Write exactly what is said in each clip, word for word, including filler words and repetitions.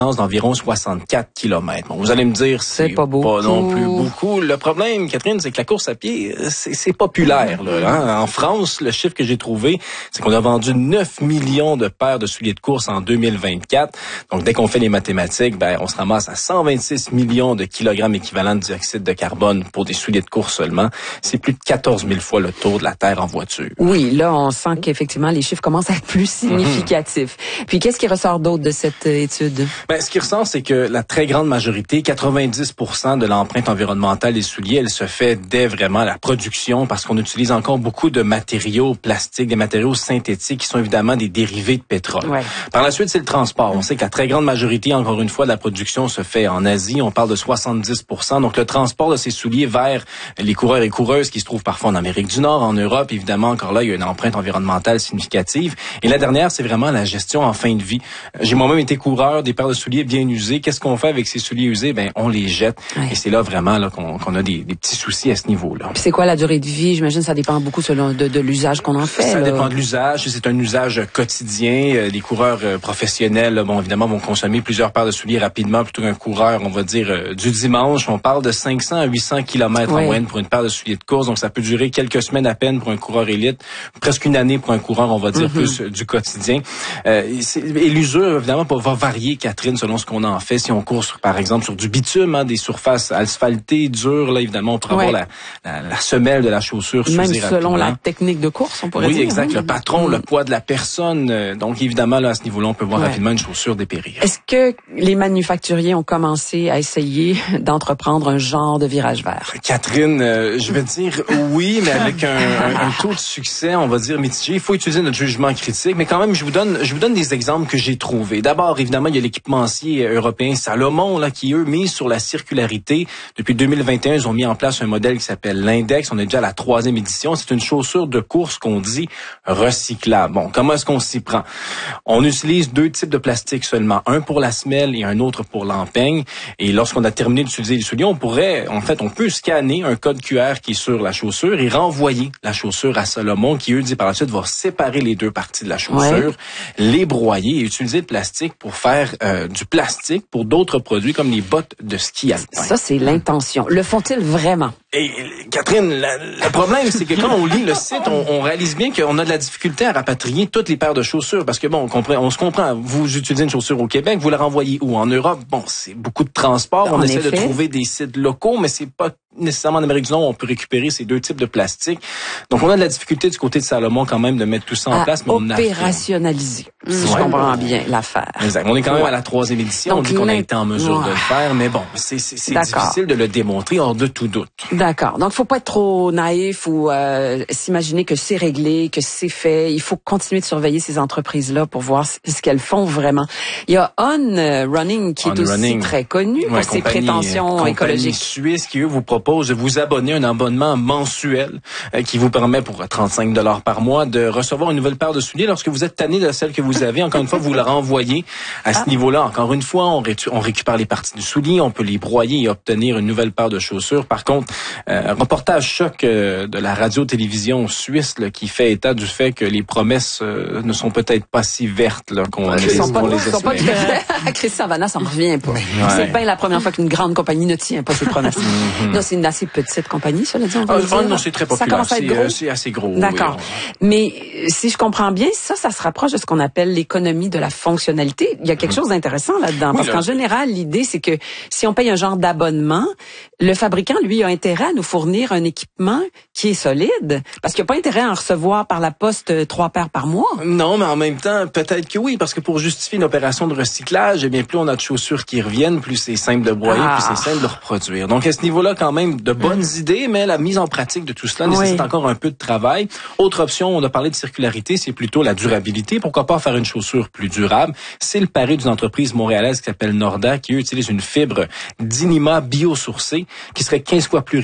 d'environ soixante-quatre kilomètres. Bon, vous allez me dire, c'est, c'est pas, pas non plus beaucoup. Le problème, Catherine, c'est que la course à pied, c'est, c'est populaire. Là, hein? En France, le chiffre que j'ai trouvé, c'est qu'on a vendu neuf millions de paires de souliers de course en deux mille vingt-quatre. Donc, dès qu'on fait les mathématiques, ben, on se ramasse à cent vingt-six millions de kilogrammes équivalents de dioxyde de carbone pour des souliers de course seulement. C'est plus de quatorze mille fois le tour de la Terre en voiture. Oui, là, on sent qu'effectivement, les chiffres commencent à être plus significatifs. Mm-hmm. Puis, qu'est-ce qui ressort d'autre de cette étude? Ben, ce qui ressort, c'est que la très grande majorité, quatre-vingt-dix pour cent de l'empreinte environnementale des souliers, elle se fait dès vraiment la production parce qu'on utilise encore beaucoup de matériaux plastiques, des matériaux synthétiques qui sont évidemment des dérivés de pétrole. Ouais. Par la suite, c'est le transport. On sait que la très grande majorité, encore une fois, de la production se fait en Asie. On parle de soixante-dix pour cent. Donc, le transport de ces souliers vers les coureurs et coureuses qui se trouvent parfois en Amérique du Nord, en Europe, évidemment, encore là, il y a une empreinte environnementale significative. Et la dernière, c'est vraiment la gestion en fin de vie. J'ai moi-même été coureur des paires de souliers bien usés. Qu'est-ce qu'on fait avec ces souliers usés? Ben, on les jette. Ouais. Et c'est là vraiment là qu'on, qu'on a des, des petits soucis à ce niveau-là. Puis c'est quoi la durée de vie? J'imagine que ça dépend beaucoup selon de, de l'usage qu'on en fait. Ça là. dépend de l'usage. C'est un usage quotidien. Les coureurs professionnels, là, bon, évidemment, vont consommer plusieurs paires de souliers rapidement plutôt qu'un coureur, on va dire, du dimanche. On parle de cinq cents à huit cents kilomètres ouais. en moyenne pour une paire de souliers de course. Donc, ça peut durer quelques semaines à peine pour un coureur élite, presque une année pour un coureur, on va dire, mm-hmm. plus du quotidien. Euh, et l'usure, évidemment, va varier, Catherine, selon ce qu'on en fait. Si on court, sur, par exemple, sur du bitume, hein, des surfaces asphaltées, dures, là, évidemment, on peut ouais. avoir la, la, la semelle de la chaussure s'user rapidement. Même selon la technique de course, on pourrait oui, dire. Oui, exact. Hein? Le patron, mmh. le poids de la personne. Donc, évidemment, là, à ce niveau-là, on peut voir ouais. rapidement une chaussure dépérir. Est-ce que les manufacturiers ont commencé à essayer d'entreprendre un genre de virage vert? Catherine, euh, je vais dire oui, mais avec un, un, un taux de succès, on va dire mitigé. Il faut utiliser notre jugement critique, mais quand même, je vous donne, je vous donne des exemples que j'ai trouvés. D'abord, évidemment, il y a l'équipementier européen Salomon, là, qui, eux, mise sur la circularité. Depuis deux mille vingt et un, ils ont mis en place un modèle qui s'appelle l'Index. On est déjà à la troisième édition. C'est une chaussure de course qu'on dit recyclable. Bon, comment est-ce qu'on s'y prend? On utilise deux types de plastique seulement. Un pour la semelle et un autre pour l'empeigne. Et lorsqu'on a terminé d'utiliser les souliers, on pourrait, en fait, on peut scanner un code Q R qui est sur la chaussure et renvoyer la chaussure à Salomon, qui, eux, dit par la suite, va séparer les deux parties de la chaussure, ouais. les broyer et utiliser le plastique pour faire euh, du plastique pour d'autres produits comme les bottes de ski alpin. Ça, c'est l'intention. Le font-ils vraiment? Et Catherine, la, le problème, c'est que quand on lit le site, on, on réalise bien qu'on a de la difficulté à rapatrier toutes les paires de chaussures. Parce que bon, on, comprend, on se comprend. Vous utilisez une chaussure au Québec, vous la renvoyez où? En Europe? Bon, c'est beaucoup de transport. On en essaie effet. de trouver des sites locaux, mais c'est pas nécessairement en Amérique du Nord, on peut récupérer ces deux types de plastique. Donc, on a de la difficulté du côté de Salomon quand même de mettre tout ça en à place. Mais opérationnaliser, on si ouais. je comprends bien l'affaire. Exact. On est quand même à la troisième édition. Donc, on dit qu'on a été en mesure ouais. de le faire, mais bon, c'est, c'est, c'est difficile de le démontrer hors de tout doute. D'accord. Donc, faut pas être trop naïf ou euh, s'imaginer que c'est réglé, que c'est fait. Il faut continuer de surveiller ces entreprises-là pour voir ce qu'elles font vraiment. Il y a On Running qui On est aussi running. très connu pour ouais, ses compagnie, prétentions écologiques. Suisse qui, eux, vous propose de vous abonner à un abonnement mensuel euh, qui vous permet pour trente-cinq dollars par mois de recevoir une nouvelle paire de souliers lorsque vous êtes tanné de celle que vous avez. Encore une fois, vous la renvoyez à ce ah. niveau-là. Encore une fois, on, ré- on récupère les parties du soulier, on peut les broyer et obtenir une nouvelle paire de chaussures. Par contre, euh, reportage choc euh, de la radio-télévision suisse là, qui fait état du fait que les promesses euh, ne sont peut-être pas si vertes là, qu'on ouais, les, sont pas, les sont pas à Christian Vanna, ça en revient pas. Ouais. C'est pas la première fois qu'une grande compagnie ne tient pas ses promesses. Mm-hmm. Non, c'est une assez petite compagnie, ça, là, on va ah, dire. Non, c'est très populaire. Ça commence à être gros. C'est, c'est assez gros. D'accord. Oui, mais si je comprends bien, ça, ça se rapproche de ce qu'on appelle l'économie de la fonctionnalité. Il y a quelque mm-hmm. chose d'intéressant là-dedans. Oui, parce là, qu'en général, l'idée, c'est que si on paye un genre d'abonnement, le fabricant, lui, a intérêt à nous fournir un équipement qui est solide. Parce qu'il n'y a pas intérêt à en recevoir par la poste trois paires par mois. Non, mais en même temps, peut-être que oui. Parce que pour justifier une opération de recyclage, eh bien, plus on a de chaussures qui reviennent, plus c'est simple de broyer, ah. plus c'est simple de reproduire. Donc, à ce niveau-là, quand même, de bonnes mmh. idées, mais la mise en pratique de tout cela oui. nécessite encore un peu de travail. Autre option, on a parlé de circularité, c'est plutôt la durabilité. Pourquoi pas faire une chaussure plus durable? C'est le pari d'une entreprise montréalaise qui s'appelle Norda, qui eux, utilise une fibre d'Inima biosourcée qui serait quinze fois plus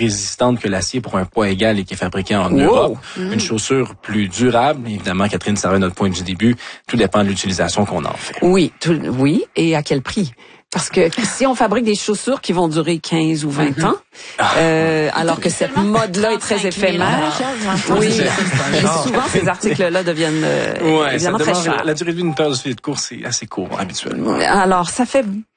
résistante que l'acier pour un poids égal et qui est fabriquée en wow. Europe. Mmh. Une chaussure plus durable. Évidemment, Catherine, ça va notre point du début. Tout dépend de l'utilisation qu'on en fait. Oui, tout, oui. Et à quel prix? Parce que si on fabrique des chaussures qui vont durer quinze ou vingt ans, euh, alors que cette mode-là est très éphémère, oui, et souvent ces articles-là deviennent euh, ouais, évidemment très chers. La durée de vie d'une paire de souliers de course est assez courte habituellement. Alors, ça fait